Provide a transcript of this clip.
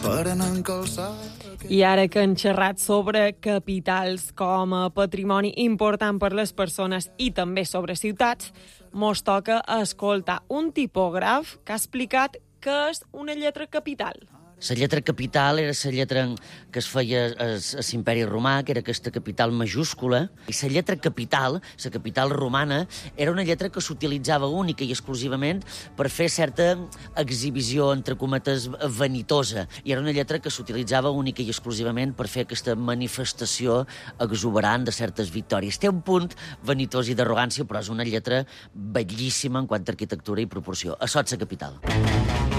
I ara que hem xerrat sobre capitals com a patrimoni important per les persones i també sobre ciutats, mos toca escoltar un tipògraf que ha explicat què és una lletra capital. La lletra capital era la lletra que es feia a l'Imperi Romà, que era aquesta capital majúscula, i la lletra capital, la capital romana, era una lletra que s'utilitzava única i exclusivament per fer certa exhibició, entre cometes, vanitosa, i era una lletra que s'utilitzava única i exclusivament per fer aquesta manifestació exuberant de certes victòries. Té un punt vanitós i d'arrogància, però és una lletra bellíssima en quant a arquitectura i proporció. Això és la capital.